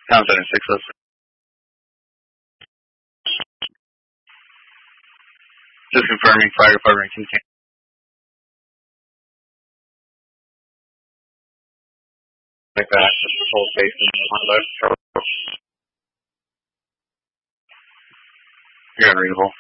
Pound 76. Just confirming fire department contain. Like that, whole station on left. You're unreadable.